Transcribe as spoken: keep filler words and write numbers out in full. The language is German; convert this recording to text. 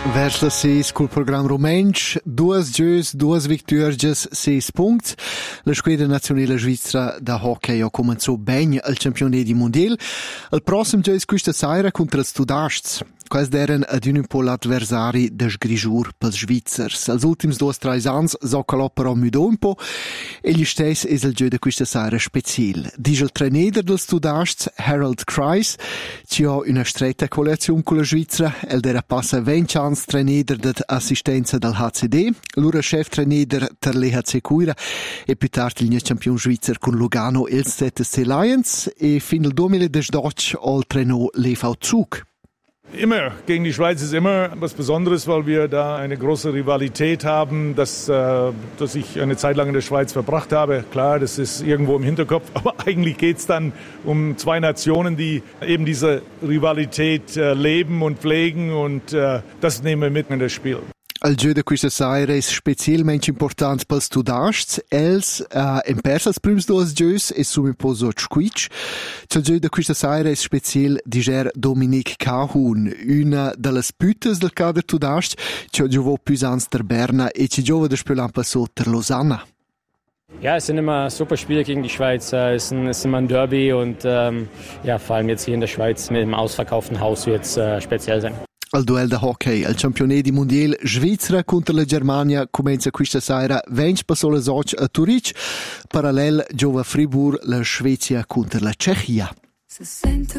Vers la seis col program romensch, duas giös, duas victuorges, seis punts. La squadra nazionale svizzera da hockey ha comenzato bene al campionato mondiale. Il prossimo giös questa sera contro il Studasts. Questi erano ad un po' l'adversari des grigiur pels Svizzers. Als ultims dos, tre ans soccalò però mudò un po' e gli stessi è il gioco di questa sera speciale. Dice il trainer del Studasts, Harold Kreis, ci ha una stretta collazione con la Svizzera. El era passa venti anni trainer dell'assistenza del H C D, l'ora chef trainer per l'E H C Cuira e più tardi il campione svizzero con Lugano e il Z S C Lions e fino al duemiladiciotto al trenò l'E V Zug. Immer. Gegen die Schweiz ist immer was Besonderes, weil wir da eine große Rivalität haben, dass, äh, dass ich eine Zeit lang in der Schweiz verbracht habe. Klar, das ist irgendwo im Hinterkopf, aber eigentlich geht es dann um zwei Nationen, die eben diese Rivalität äh, leben und pflegen und äh, das nehmen wir mit in das Spiel. Il gioco di questa sera è specialmente importante per Studasts. Els uh, in persa els prims dos giocs e sumi po so squitch. Il gioco di questa sera è special diger Dominique Cahun, una delle pütes del cadre Studasts, che giocò più ans der Berna e ci giocò da spielen passo der Lausanne. Ja, es sind immer super Spiele gegen die Schweiz. Es ist, ein, es ist immer ein Derby und ähm, ja, vor allem jetzt hier in der Schweiz mit dem ausverkauften Haus wird es äh, speziell sein. Il duel de hockey, il campionato mondiale Svizzera contro la Germania comincia questa sera venti passole soc a Zurich, parallel giova Fribourg la Svezia contro la Cechia.